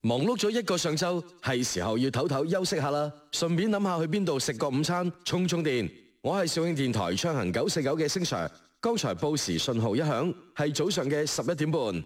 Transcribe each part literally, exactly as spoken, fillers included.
忙碌咗一個上晝，係時候要唞唞休息下啦，順便諗下去邊度食個午餐，充充電。我係肇慶電台暢行九四九嘅星 Sir， 剛才報時信號一響，係早上嘅十一點半。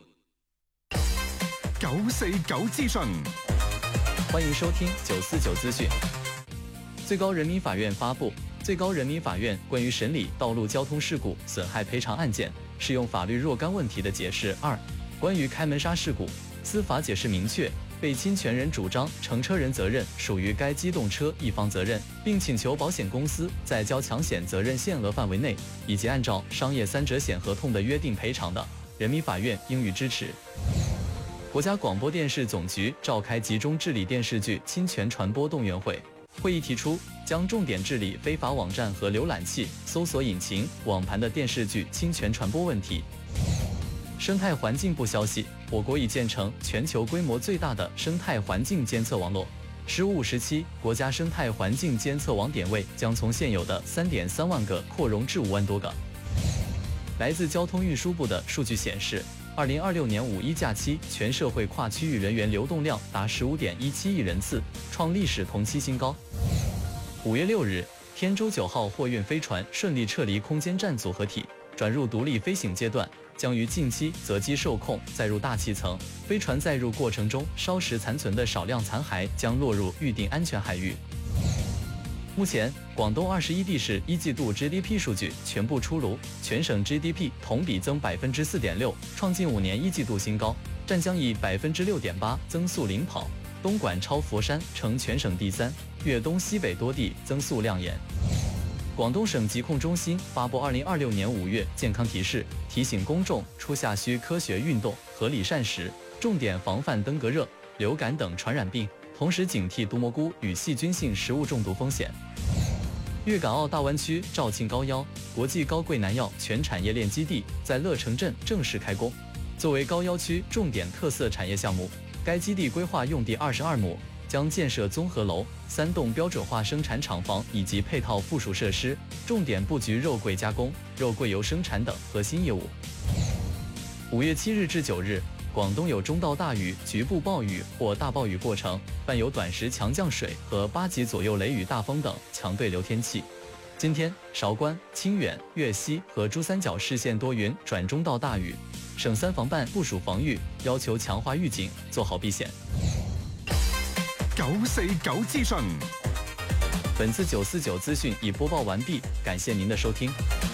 九四九資訊， 歡迎收聽九四九資訊。最高人民法院發布《最高人民法院關於審理道路交通事故損害賠償案件適用法律若干問題的解釋二》，關於開門剎事故，司法解釋明確，被侵權人主張乘車人責任屬於該機動車一方責任，並請求保險公司在交強險責任限額範圍內，以及按照商業三者險合同的約定賠償的，人民法院應予支持。國家廣播電視總局召開集中治理電視劇侵權傳播動員會，會議提出將重點治理非法網站和瀏覽器、搜索引擎、網盤的電視劇侵權傳播問題。生態環境部消息，我國已建成全球規模最大的生態環境監測網絡。十五時期，國家生態環境監測網點位將從現有的三點三萬個擴容至五萬多個。來自交通運輸部的數據顯示，二零二六年五一假期全社會跨區域人員流動量達十五點一七億人次，創歷史同期新高。五月六日，天舟九號貨運飛船順利撤離空間站組合體，轉入獨立飛行階段，將於近期擇機受控載入大氣層。飛船載入過程中燒蝕殘存的少量殘骸將落入預定安全海域。目前，廣東二十一地市一季度 G D P 數據全部出爐，全省 G D P 同比增百分之四點六，創近五年一季度新高。湛江以百分之六點八增速領跑，東莞超佛山成全省第三，粵東西北多地增速亮眼。廣東省疾控中心發布二零二六年五月健康提示，提醒公眾初夏需科學運動，合理膳食，重點防範登革熱、流感等傳染病，同時警惕毒蘑菇與細菌性食物中毒風險。粵港澳大灣區肇慶高腰國際高貴南藥全產業鏈基地在樂城鎮正式開工。作為高腰區重點特色產業項目，該基地規劃用地二十二畝，將建設綜合樓、三棟標準化生產廠房以及配套附屬設施，重點佈局肉桂加工、肉桂油生產等核心業務。五月七日至九日，廣東有中到大雨、局部暴雨或大暴雨過程，伴有短時強降水和八級左右雷雨大風等強對流天氣。今天，韶關、清遠、粵西和珠三角市縣多雲轉中到大雨，省三防辦部署防禦，要求強化預警，做好避險。 九四九資訊， 本次九四九資訊已播報完畢，感謝您的收聽。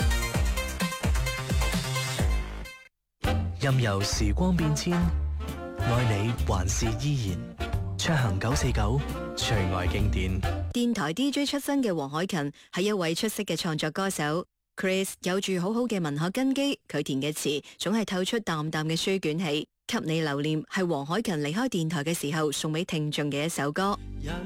任由時光變遷，愛你還是依然。暢行九四九，最愛經典。 電台 D J 出身嘅黃凱芹係一位出色嘅創作歌手。Chris 有住好好嘅文學根基，佢填嘅詞總係透出淡淡嘅書卷氣。給你留念係黃凱芹離開電台嘅時候送俾聽眾嘅一首歌。